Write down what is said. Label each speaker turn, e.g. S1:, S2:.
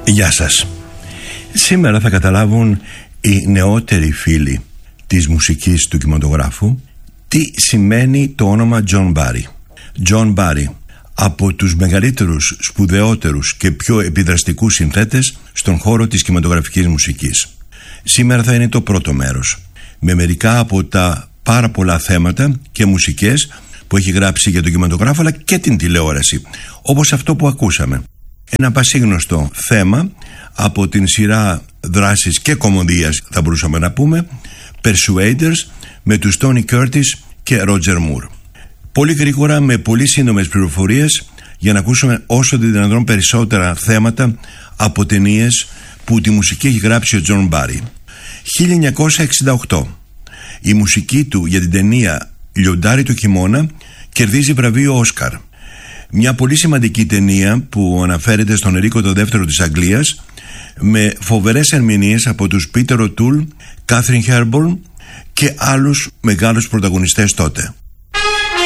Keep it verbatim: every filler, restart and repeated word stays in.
S1: Γεια σας. Σήμερα θα καταλάβουν οι νεότεροι φίλοι της μουσικής του κινηματογράφου τι σημαίνει το όνομα John Barry. John Barry, από τους μεγαλύτερους, σπουδαιότερους και πιο επιδραστικούς συνθέτες στον χώρο της κινηματογραφικής μουσικής. Σήμερα θα είναι το πρώτο μέρος, με μερικά από τα πάρα πολλά θέματα και μουσικές που έχει γράψει για τον κινηματογράφο αλλά και την τηλεόραση, όπως αυτό που ακούσαμε. Ένα πασίγνωστο θέμα από την σειρά δράσης και κομμωδίας, θα μπορούσαμε να πούμε, Persuaders, με τους Tony Curtis και Roger Moore. Πολύ γρήγορα, με πολύ σύντομες πληροφορίες, για να ακούσουμε όσο το δυνατόν περισσότερα θέματα από ταινίες που τη μουσική έχει γράψει ο John Barry. χίλια εννιακόσια εξήντα οκτώ. Η μουσική του για την ταινία «Λιοντάρι το χειμώνα» κερδίζει βραβείο Όσκαρ. Μια πολύ σημαντική ταινία που αναφέρεται στον Ενρίκο το δεύτερο της Αγγλίας, με φοβερές ερμηνείες από τους Peter O'Toole, Katharine Hepburn και άλλους μεγάλους πρωταγωνιστές τότε.